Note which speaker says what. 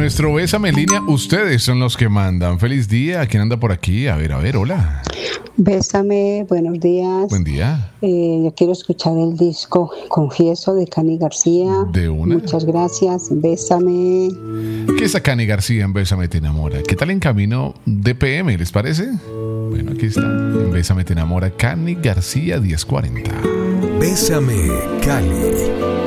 Speaker 1: nuestro Bésame en línea, ustedes son los que mandan. Feliz día, ¿quién anda por aquí? A ver, hola.
Speaker 2: Bésame, buenos días.
Speaker 1: Buen día.
Speaker 2: Yo quiero escuchar el disco Confieso de Cani García.
Speaker 1: ¿De una?
Speaker 2: Muchas gracias, bésame.
Speaker 1: ¿Qué es a Cani García en Bésame te enamora? ¿Qué tal en camino de PM, les parece? Bueno, aquí está, en Bésame te enamora, Cani García 1040.
Speaker 3: Bésame, Cali.